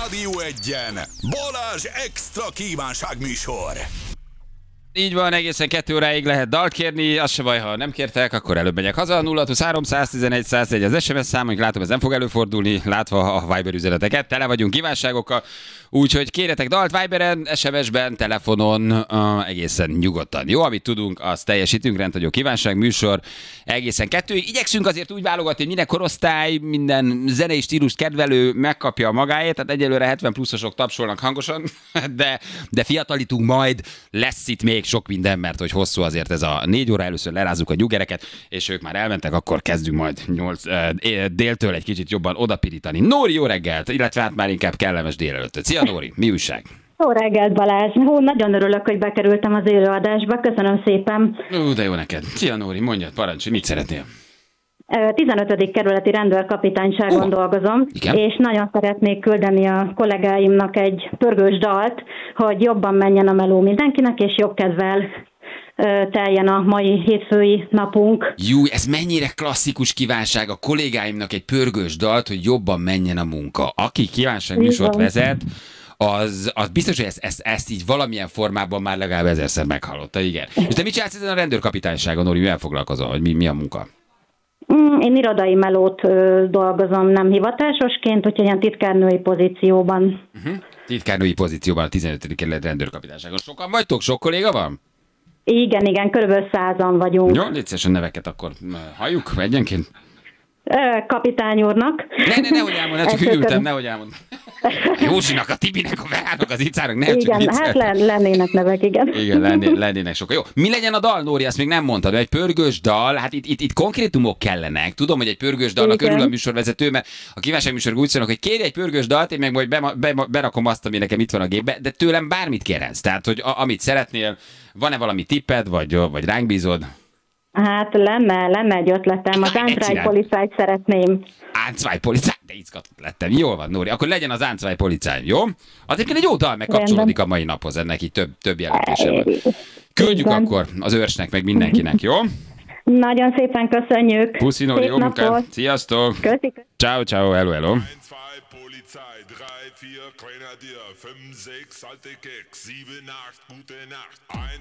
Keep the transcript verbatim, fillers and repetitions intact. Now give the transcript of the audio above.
Rádió Egyen Balázs extra kívánságműsor. Így van, egészen kettő óráig lehet dalt kérni, az se baj, ha nem kértek, akkor előbb megyek haza. nulla huszonhárom száztizenegy százegy az es em es számunk, látom, ez nem fog előfordulni, látva a Viber üzeneteket, tele vagyunk kívánságokkal, úgyhogy kérjetek dalt Viberen, es em es-ben, telefonon, uh, egészen nyugodtan. Jó, amit tudunk, azt teljesítünk, rendhagyó kívánság, műsor, egészen kettőig. Igyekszünk azért úgy válogatni, hogy minden korosztály, minden zenei stílust kedvelő megkapja magáét, tehát egyelőre hetven pluszosok tapsolnak hangosan, de, de fiatalítunk majd, lesz itt még sok minden, mert hogy hosszú azért ez a négy óra, először lerázzuk a nyugereket, és ők már elmentek, akkor kezdünk majd nyolc eh, déltől egy kicsit jobban odapirítani. Nóri, jó reggelt, illetve hát már inkább kellemes délelőttöt. Szia Nóri, mi újság? Jó reggelt, Balázs! Hú, nagyon örülök, hogy bekerültem az élőadásba, köszönöm szépen. Ú, de jó neked. Szia Nóri, mondjad, parancsolj, mit szeretnél? tizenötödik kerületi rendőrkapitányságon uh, dolgozom, igen? És nagyon szeretnék küldeni a kollégáimnak egy pörgős dalt, hogy jobban menjen a meló mindenkinek, és jobb kedvel teljen a mai hétfői napunk. Jú, ez mennyire klasszikus kívánság a kollégáimnak egy pörgős dalt, hogy jobban menjen a munka. Aki kívánságműsort vezet, az, az biztos, hogy ezt, ezt, ezt így valamilyen formában már legalább ezerszer meghallotta, igen. És te mit csinálsz ezen a rendőrkapitányságon, Nóri, mivel foglalkozol, vagy mi, mi a munka? Én irodai melót ö, dolgozom, nem hivatásosként, úgyhogy ilyen titkárnői pozícióban. Uh-huh. Titkárnői pozícióban a tizenötödik kerület rendőrkapitányságon. Sokan vagytok? Sok kolléga van? Igen, igen, körülbelül százan vagyunk. Jó, légy szíves a neveket akkor halljuk egyenként. Kapitány úrnak. Ne, ne, nehogy elmond, ne csak hűltem, nehogy elmond. A Józsinak, a Tibinek, a Verának, az Icának, ne igen, csak hát len, lennének nevek, igen. Igen, lenné, lennének sokan. Jó, mi legyen a dal, Nóri, azt még nem mondtad, egy pörgős dal, hát itt, itt, itt konkrétumok kellenek. Tudom, hogy egy pörgős dalnak örül a műsorvezető, mert a kívánságműsor úgy szólnak, hogy kérj egy pörgős dalt, én meg majd be, be, berakom azt, ami nekem itt van a gépbe, de tőlem bármit kérhetsz. Tehát, hogy a, amit szeretnél, van-e valami tipped, vagy, vagy ránk bízod? Hát lenne, lenne egy ötletem, az Áncváj policájt szeretném. Áncváj policáj, de izgatott lettem. Jól van, Nóri, akkor legyen az Áncváj policáj, jó? Az egyébként egy jó dal, meg kapcsolódik a mai naphoz, ennek így több, több jelentése van. Küldjük igen. Akkor az őrsnek, meg mindenkinek, jó? Nagyon szépen köszönjük. Puszi, Nóri, jó munkát. Sziasztok. Köszi. Ciao, ciao, hello, hello. Polizei, drei, vier, Grenadier, fünf, sechs, alte Keks, sieben, acht, gute Nacht.